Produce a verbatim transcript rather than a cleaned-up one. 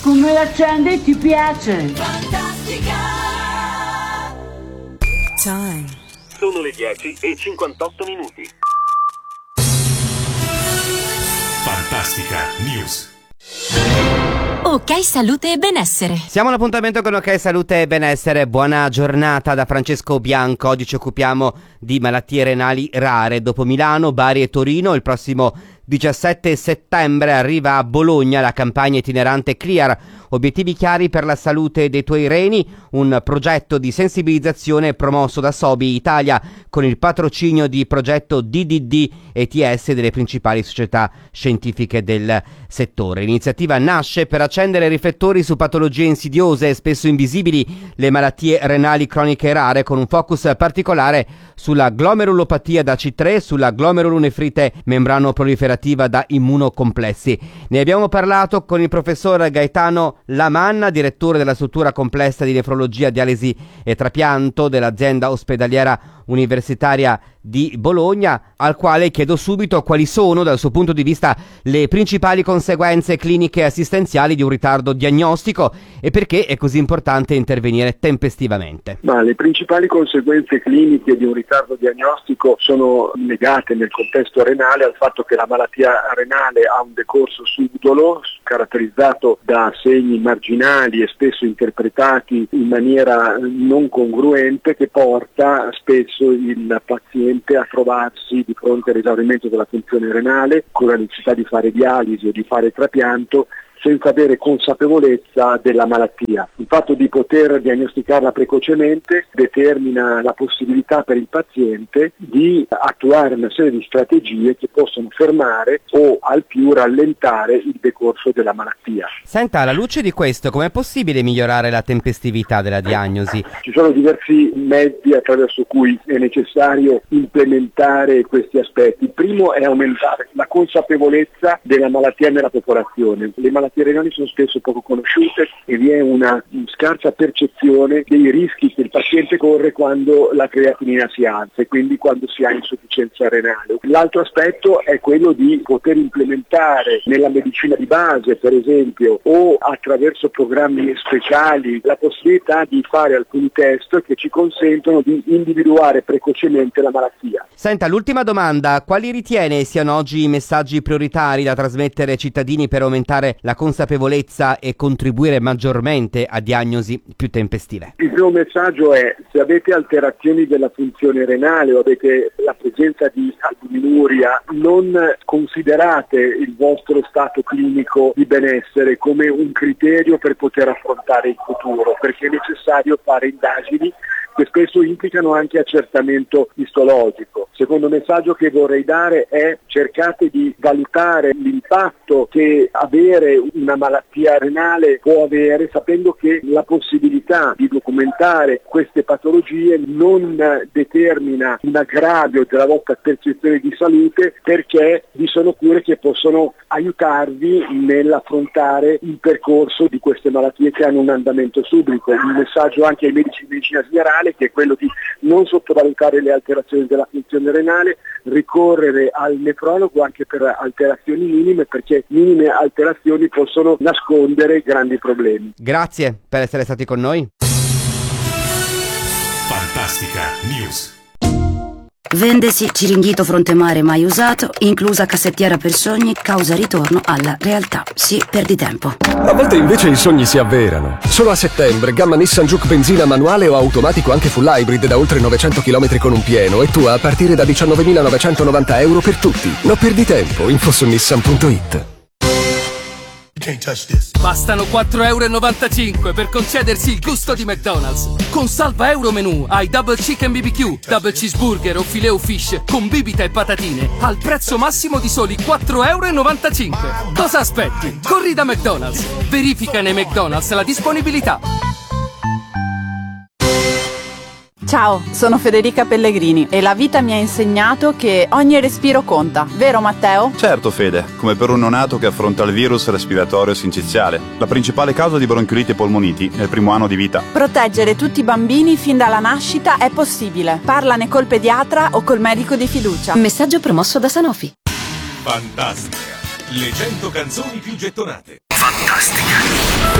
Come l'accendi ti piace? Fantastica. Time. Sono le dieci e cinquantotto minuti. Fantastica News. Ok Salute e Benessere. Siamo all'appuntamento con Ok Salute e Benessere. Buona giornata da Francesco Bianco. Oggi ci occupiamo di malattie renali rare. Dopo Milano, Bari e Torino, il prossimo diciassette settembre arriva a Bologna la campagna itinerante Clear. Obiettivi chiari per la salute dei tuoi reni, un progetto di sensibilizzazione promosso da Sobi Italia con il patrocinio di progetto D D D E T S delle principali società scientifiche del settore. L'iniziativa nasce per accendere riflettori su patologie insidiose e spesso invisibili, le malattie renali croniche rare, con un focus particolare sulla glomerulopatia da C tre, sulla glomerulonefrite membrano-proliferativa da immunocomplessi. Ne abbiamo parlato con il professor Gaetano Lamanna, direttore della struttura complessa di nefrologia, dialisi e trapianto dell'azienda ospedaliera universitaria di Bologna, al quale chiedo subito quali sono, dal suo punto di vista, le principali conseguenze cliniche e assistenziali di un ritardo diagnostico e perché è così importante intervenire tempestivamente. Ma le principali conseguenze cliniche di un ritardo diagnostico sono legate nel contesto renale al fatto che la malattia renale ha un decorso subdolo caratterizzato da segni marginali e spesso interpretati in maniera non congruente, che porta spesso il paziente a trovarsi di fronte all'esaurimento della funzione renale con la necessità di fare dialisi o di fare trapianto senza avere consapevolezza della malattia. Il fatto di poter diagnosticarla precocemente determina la possibilità per il paziente di attuare una serie di strategie che possono fermare o al più rallentare il decorso della malattia. Senta, alla luce di questo, com'è possibile migliorare la tempestività della diagnosi? Ci sono diversi mezzi attraverso cui è necessario implementare questi aspetti. Il primo è aumentare la consapevolezza della malattia nella popolazione. Le malattie Le renali sono spesso poco conosciute e vi è una scarsa percezione dei rischi che il paziente corre quando la creatinina si alza e quindi quando si ha insufficienza renale. L'altro aspetto è quello di poter implementare nella medicina di base, per esempio, o attraverso programmi speciali, la possibilità di fare alcuni test che ci consentono di individuare precocemente la malattia. Senta, l'ultima domanda: quali ritiene siano oggi i messaggi prioritari da trasmettere ai cittadini per aumentare la consapevolezza e contribuire maggiormente a diagnosi più tempestive? Il primo messaggio è: se avete alterazioni della funzione renale o avete la presenza di albuminuria, non considerate il vostro stato clinico di benessere come un criterio per poter affrontare il futuro, perché è necessario fare indagini che spesso implicano anche accertamento istologico. Il secondo messaggio che vorrei dare è: cercate di valutare l'impatto che avere una malattia renale può avere, sapendo che la possibilità di documentare queste patologie non determina un aggravio della vostra percezione di salute, perché vi sono cure che possono aiutarvi nell'affrontare il percorso di queste malattie che hanno un andamento subito. Un messaggio anche ai medici di medicina generale, che è quello di non sottovalutare le alterazioni della funzione renale, ricorrere al nefrologo anche per alterazioni minime, perché minime alterazioni possono nascondere grandi problemi. Grazie per essere stati con noi. Fantastica News. Vendesi Ciringhito Frontemare mai usato, inclusa cassettiera per sogni, causa ritorno alla realtà. Sì, perdi tempo. A volte invece i sogni si avverano. Solo a settembre, gamma Nissan Juke benzina manuale o automatico anche full hybrid da oltre novecento chilometri con un pieno e tu a partire da diciannovemilanovancentonovanta euro per tutti. Non perdi tempo, info su nissan punto it. Bastano quattro e novantacinque euro per concedersi il gusto di McDonald's. Con Salva Euro Menù hai Double Chicken B B Q, Double Cheeseburger o Filet o Fish con bibita e patatine al prezzo massimo di soli quattro e novantacinque euro. Cosa aspetti? Corri da McDonald's. Verifica nei McDonald's la disponibilità. Ciao, sono Federica Pellegrini e la vita mi ha insegnato che ogni respiro conta, vero Matteo? Certo Fede, come per un neonato che affronta il virus respiratorio sinciziale, la principale causa di bronchioliti e polmoniti nel primo anno di vita. Proteggere tutti i bambini fin dalla nascita è possibile. Parlane col pediatra o col medico di fiducia. Messaggio promosso da Sanofi. Fantastica, le cento canzoni più gettonate. Fantastica.